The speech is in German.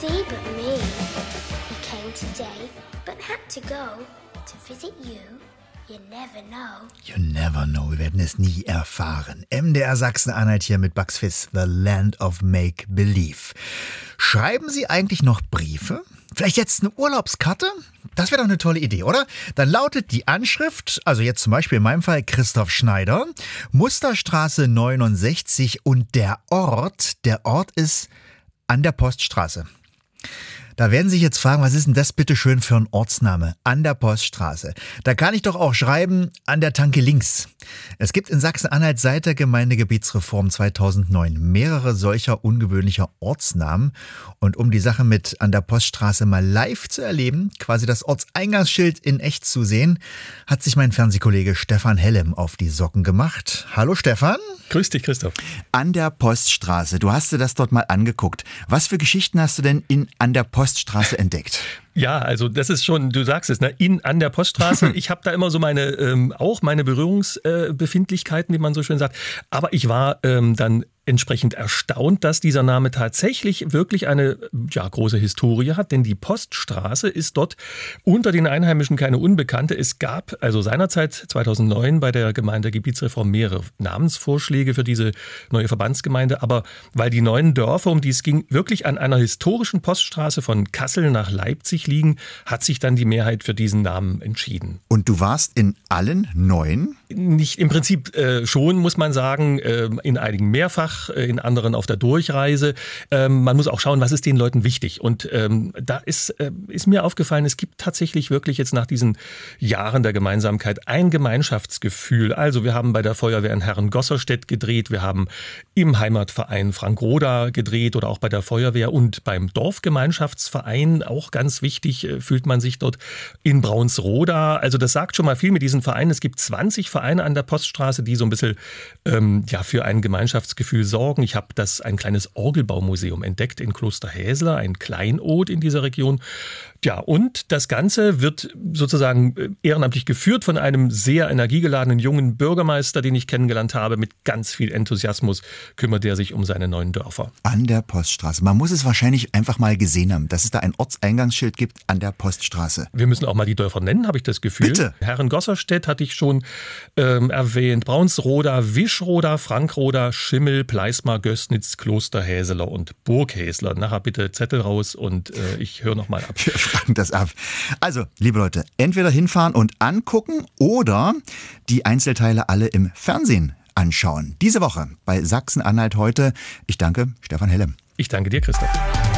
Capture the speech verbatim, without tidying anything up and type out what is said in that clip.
see but me. He came today, but had to go to visit you. You never know. You never know. Wir werden es nie erfahren. M D R Sachsen-Anhalt hier mit Bugs Fizz, The Land of Make-Believe. Schreiben Sie eigentlich noch Briefe? Vielleicht jetzt eine Urlaubskarte? Das wäre doch eine tolle Idee, oder? Dann lautet die Anschrift, also jetzt zum Beispiel in meinem Fall Christoph Schneider, Musterstraße neunundsechzig und der Ort, der Ort ist an der Poststraße. Da werden Sie sich jetzt fragen, was ist denn das bitte schön für ein Ortsname? An der Poststraße. Da kann ich doch auch schreiben, an der Tanke links. Es gibt in Sachsen-Anhalt seit der Gemeindegebietsreform zweitausendneun mehrere solcher ungewöhnlicher Ortsnamen. Und um die Sache mit an der Poststraße mal live zu erleben, quasi das Ortseingangsschild in echt zu sehen, hat sich mein Fernsehkollege Stefan Hellem auf die Socken gemacht. Hallo Stefan. Grüß dich, Christoph. An der Poststraße. Du hast dir das dort mal angeguckt. Was für Geschichten hast du denn in an der Poststraße entdeckt? Ja, also das ist schon, du sagst es, ne, in an der Poststraße. Ich habe da immer so meine, ähm, auch meine Berührungsbefindlichkeiten, äh, wie man so schön sagt. Aber ich war ähm, dann entsprechend erstaunt, dass dieser Name tatsächlich wirklich eine ja, große Historie hat, denn die Poststraße ist dort unter den Einheimischen keine Unbekannte. Es gab also seinerzeit zweitausendneun bei der Gemeindegebietsreform mehrere Namensvorschläge für diese neue Verbandsgemeinde, aber weil die neuen Dörfer, um die es ging, wirklich an einer historischen Poststraße von Kassel nach Leipzig liegen, hat sich dann die Mehrheit für diesen Namen entschieden. Und du warst in allen neun? Nicht im Prinzip äh, schon, muss man sagen, äh, in einigen mehrfach, in anderen auf der Durchreise. Ähm, man muss auch schauen, was ist den Leuten wichtig. Und ähm, da ist, äh, ist mir aufgefallen, es gibt tatsächlich wirklich jetzt nach diesen Jahren der Gemeinsamkeit ein Gemeinschaftsgefühl. Also wir haben bei der Feuerwehr in Herrengosserstedt gedreht, wir haben im Heimatverein Frankroda gedreht oder auch bei der Feuerwehr und beim Dorfgemeinschaftsverein, auch ganz wichtig, äh, fühlt man sich dort in Braunsroda. Also das sagt schon mal viel mit diesen Vereinen. Es gibt zwanzig Vereine an der Poststraße, die so ein bisschen ähm, ja, für ein Gemeinschaftsgefühl sorgen. Ich habe das ein kleines Orgelbaumuseum entdeckt in Klosterhäsler, ein Kleinod in dieser Region. Ja, und das Ganze wird sozusagen ehrenamtlich geführt von einem sehr energiegeladenen jungen Bürgermeister, den ich kennengelernt habe. Mit ganz viel Enthusiasmus kümmert er sich um seine neuen Dörfer. An der Poststraße. Man muss es wahrscheinlich einfach mal gesehen haben, dass es da ein Ortseingangsschild gibt an der Poststraße. Wir müssen auch mal die Dörfer nennen, habe ich das Gefühl. Bitte. Herrengosserstedt hatte ich schon ähm, erwähnt. Braunsroda, Wischroda, Frankroda, Schimmel, Pleismar, Gößnitz, Klosterhäseler und Burghäsler. Nachher bitte Zettel raus und äh, ich höre nochmal ab. Wir fragen das ab. Also, liebe Leute, entweder hinfahren und angucken oder die Einzelteile alle im Fernsehen anschauen. Diese Woche bei Sachsen-Anhalt heute. Ich danke Stefan Hellem. Ich danke dir, Christoph.